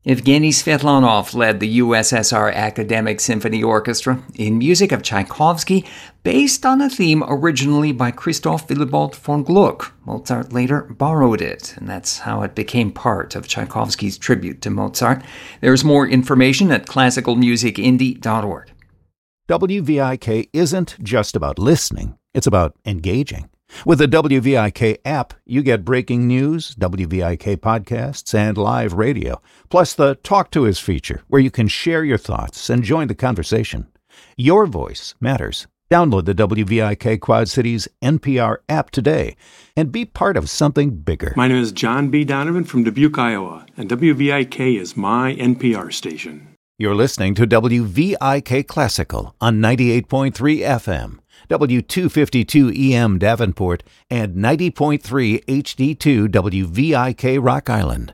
Evgeny Svetlanov led the USSR Academic Symphony Orchestra in music of Tchaikovsky, based on a theme originally by Christoph Willibald von Gluck. Mozart later borrowed it, and that's how it became part of Tchaikovsky's tribute to Mozart. There's more information at classicalmusicindie.org. WVIK isn't just about listening, it's about engaging. With the WVIK app, you get breaking news, WVIK podcasts, and live radio, plus the Talk to Us feature, where you can share your thoughts and join the conversation. Your voice matters. Download the WVIK Quad Cities NPR app today and be part of something bigger. My name is John B. Donovan from Dubuque, Iowa, and WVIK is my NPR station. You're listening to WVIK Classical on 98.3 FM. W252 EM Davenport, and 90.3 HD2 WVIK Rock Island.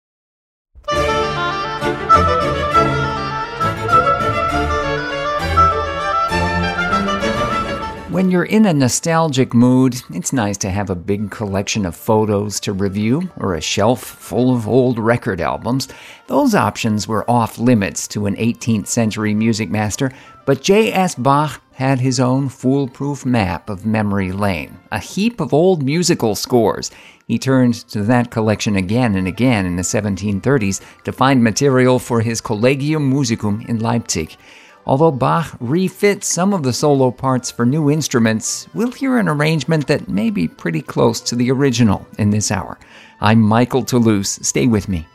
When you're in a nostalgic mood, it's nice to have a big collection of photos to review or a shelf full of old record albums. Those options were off limits to an 18th century music master, but J.S. Bach had his own foolproof map of memory lane, a heap of old musical scores. He turned to that collection again and again in the 1730s to find material for his Collegium Musicum in Leipzig. Although Bach refit some of the solo parts for new instruments, we'll hear an arrangement that may be pretty close to the original in this hour. I'm Michael Toulouse. Stay with me.